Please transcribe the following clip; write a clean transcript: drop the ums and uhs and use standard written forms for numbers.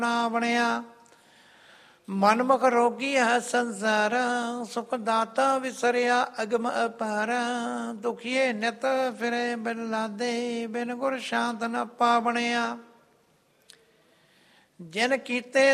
ਨਾ ਬਣਿਆ। ਮਨਮੁਖ ਰੋਗੀ ਹੈ ਸੰਸਾਰ, ਸੁਖ ਦਾਤਾ ਵਿਸਰਿਆ ਅਗਮ ਅਪਾਰ। ਦੁਖੀਏ ਨਿਤ ਫਿਰੇ ਬਿਨ ਲਾਦੇ, ਬਿਨ ਗੁਰ ਸ਼ਾਂਤ ਨ ਪਾਵਣਿਆ। ਜਿਨ ਕੀਤੇ